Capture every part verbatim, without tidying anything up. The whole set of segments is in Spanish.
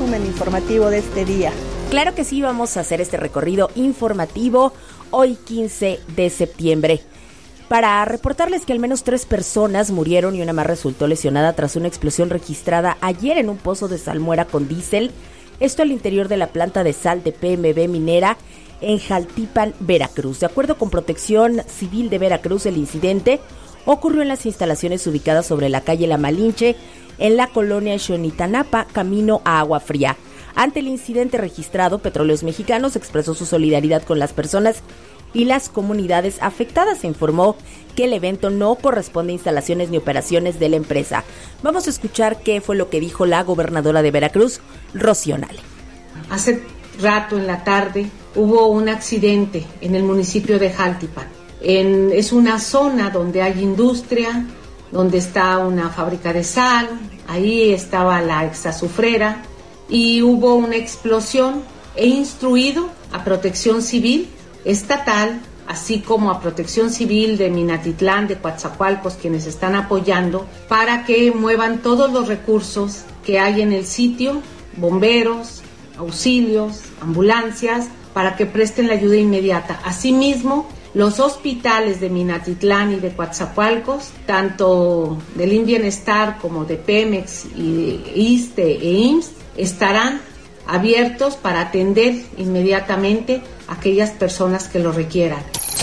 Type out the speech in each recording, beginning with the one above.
resumen informativo de este día. Claro que sí, vamos a hacer este recorrido informativo hoy quince de septiembre. Para reportarles que al menos tres personas murieron y una más resultó lesionada tras una explosión registrada ayer en un pozo de salmuera con diésel, esto al interior de la planta de sal de P M B Minera en Jaltipan, Veracruz. De acuerdo con Protección Civil de Veracruz, el incidente ocurrió en las instalaciones ubicadas sobre la calle La Malinche, en la colonia Xonitanapa, camino a Agua Fría. Ante el incidente registrado, Petróleos Mexicanos expresó su solidaridad con las personas y las comunidades afectadas. Se informó que el evento no corresponde a instalaciones ni operaciones de la empresa. Vamos a escuchar qué fue lo que dijo la gobernadora de Veracruz, Rocío Nale. Hace rato en la tarde hubo un accidente en el municipio de Jaltipan. En, es una zona donde hay industria, donde está una fábrica de sal, ahí estaba la exazufrera y hubo una explosión. He instruido a Protección Civil estatal, así como a Protección Civil de Minatitlán, de Coatzacoalcos, quienes están apoyando, para que muevan todos los recursos que hay en el sitio, bomberos, auxilios, ambulancias, para que presten la ayuda inmediata. Asimismo, los hospitales de Minatitlán y de Coatzacoalcos, tanto del I M Bienestar como de Pemex y de ISSSTE e I M S S, estarán abiertos para atender inmediatamente a aquellas personas que lo requieran.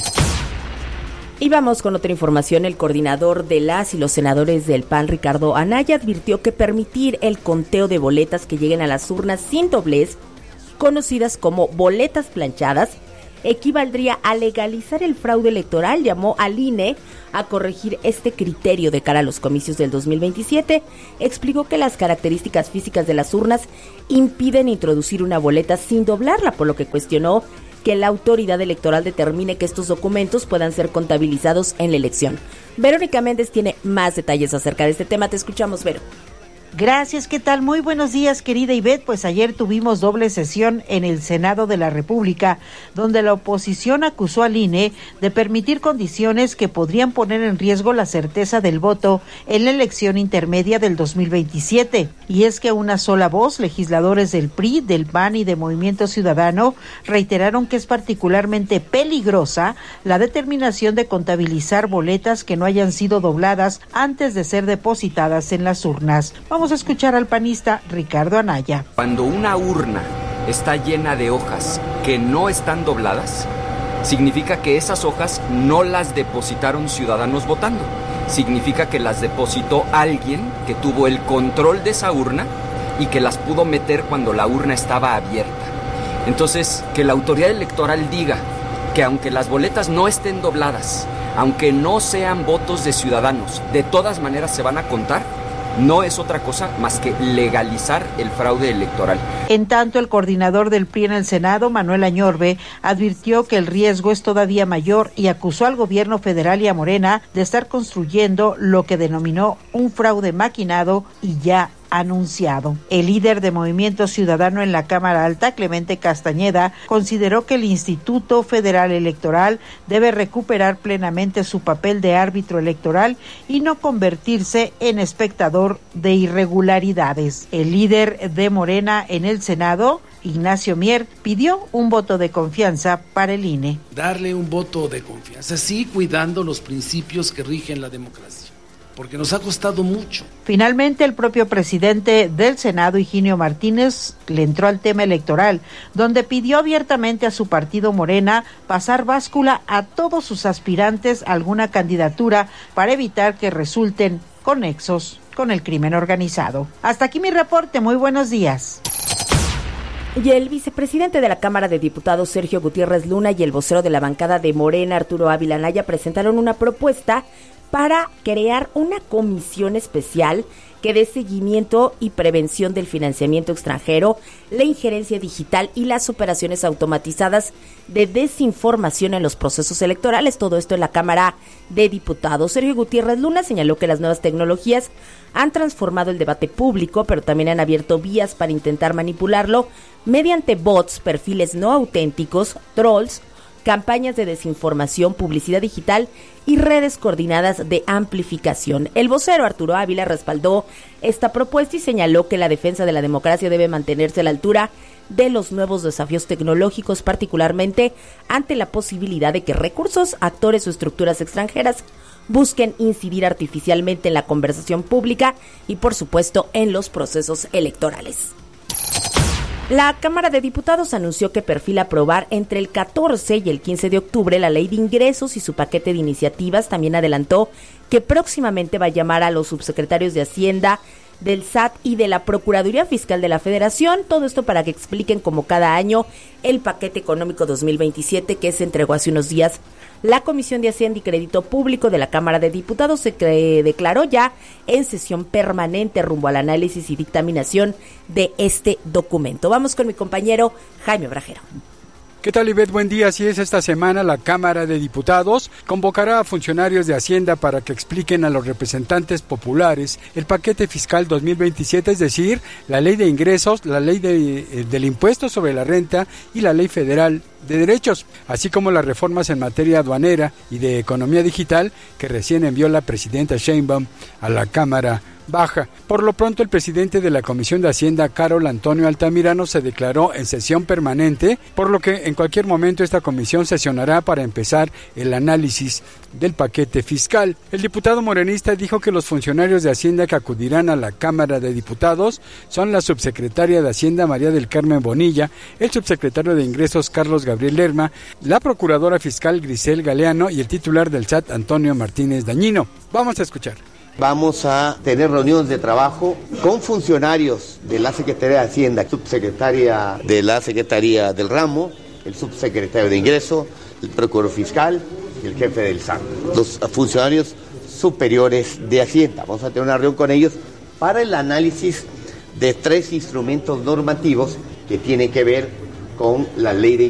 Y vamos con otra información. El coordinador de las y los senadores del P A N, Ricardo Anaya, advirtió que permitir el conteo de boletas que lleguen a las urnas sin doblez, conocidas como boletas planchadas, equivaldría a legalizar el fraude electoral. Llamó al I N E a corregir este criterio de cara a los comicios del dos mil veintisiete. Explicó que las características físicas de las urnas impiden introducir una boleta sin doblarla, por lo que cuestionó que la autoridad electoral determine que estos documentos puedan ser contabilizados en la elección. Verónica Méndez tiene más detalles acerca de este tema. Te escuchamos, Vero. Gracias, ¿qué tal? Muy buenos días, querida Ivette. Pues ayer tuvimos doble sesión en el Senado de la República, donde la oposición acusó al I N E de permitir condiciones que podrían poner en riesgo la certeza del voto en la elección intermedia del dos mil veintisiete. Y es que a una sola voz, legisladores del P R I, del P A N y de Movimiento Ciudadano reiteraron que es particularmente peligrosa la determinación de contabilizar boletas que no hayan sido dobladas antes de ser depositadas en las urnas. Vamos a escuchar al panista Ricardo Anaya. Cuando una urna está llena de hojas que no están dobladas, significa que esas hojas no las depositaron ciudadanos votando. Significa que las depositó alguien que tuvo el control de esa urna y que las pudo meter cuando la urna estaba abierta. Entonces, que la autoridad electoral diga que aunque las boletas no estén dobladas, aunque no sean votos de ciudadanos, de todas maneras se van a contar, no es otra cosa más que legalizar el fraude electoral. En tanto, el coordinador del P R I en el Senado, Manuel Añorbe, advirtió que el riesgo es todavía mayor y acusó al gobierno federal y a Morena de estar construyendo lo que denominó un fraude maquinado y ya anunciado. El líder de Movimiento Ciudadano en la Cámara Alta, Clemente Castañeda, consideró que el Instituto Federal Electoral debe recuperar plenamente su papel de árbitro electoral y no convertirse en espectador de irregularidades. El líder de Morena en el Senado, Ignacio Mier, pidió un voto de confianza para el I N E. Darle un voto de confianza, sí, cuidando los principios que rigen la democracia, porque nos ha costado mucho. Finalmente, el propio presidente del Senado, Higinio Martínez, le entró al tema electoral, donde pidió abiertamente a su partido Morena pasar báscula a todos sus aspirantes a alguna candidatura para evitar que resulten conexos con el crimen organizado. Hasta aquí mi reporte, muy buenos días. Y el vicepresidente de la Cámara de Diputados, Sergio Gutiérrez Luna, y el vocero de la bancada de Morena, Arturo Ávila Anaya, presentaron una propuesta para crear una comisión especial que dé seguimiento y prevención del financiamiento extranjero, la injerencia digital y las operaciones automatizadas de desinformación en los procesos electorales. Todo esto en la Cámara de Diputados. Sergio Gutiérrez Luna señaló que las nuevas tecnologías han transformado el debate público, pero también han abierto vías para intentar manipularlo mediante bots, perfiles no auténticos, trolls, campañas de desinformación, publicidad digital y redes coordinadas de amplificación. El vocero Arturo Ávila respaldó esta propuesta y señaló que la defensa de la democracia debe mantenerse a la altura de los nuevos desafíos tecnológicos, particularmente ante la posibilidad de que recursos, actores o estructuras extranjeras busquen incidir artificialmente en la conversación pública y, por supuesto, en los procesos electorales. La Cámara de Diputados anunció que perfila aprobar entre el catorce y el quince de octubre la Ley de Ingresos y su paquete de iniciativas. También adelantó que próximamente va a llamar a los subsecretarios de Hacienda, del S A T y de la Procuraduría Fiscal de la Federación, todo esto para que expliquen como cada año el paquete económico dos mil veintisiete que se entregó hace unos días. La Comisión de Hacienda y Crédito Público de la Cámara de Diputados se cre- declaró ya en sesión permanente rumbo al análisis y dictaminación de este documento. Vamos con mi compañero Jaime Brajero. ¿Qué tal, Ivette? Buen día. Así es, esta semana la Cámara de Diputados convocará a funcionarios de Hacienda para que expliquen a los representantes populares el paquete fiscal dos mil veintisiete, es decir, la ley de ingresos, la ley de, del impuesto sobre la renta y la ley federal de derechos, así como las reformas en materia aduanera y de economía digital que recién envió la presidenta Sheinbaum a la Cámara Baja. Por lo pronto, el presidente de la Comisión de Hacienda, Carol Antonio Altamirano, se declaró en sesión permanente, por lo que en cualquier momento esta comisión sesionará para empezar el análisis del paquete fiscal. El diputado morenista dijo que los funcionarios de Hacienda que acudirán a la Cámara de Diputados son la subsecretaria de Hacienda, María del Carmen Bonilla, el subsecretario de Ingresos, Carlos Gabriel Lerma, la procuradora fiscal, Grisel Galeano, y el titular del S A T, Antonio Martínez Dañino. Vamos a escuchar. Vamos a tener reuniones de trabajo con funcionarios de la Secretaría de Hacienda, subsecretaria de la Secretaría del Ramo, el subsecretario de Ingreso, el procurador fiscal y el jefe del S A T, los funcionarios superiores de Hacienda. Vamos a tener una reunión con ellos para el análisis de tres instrumentos normativos que tienen que ver con la ley de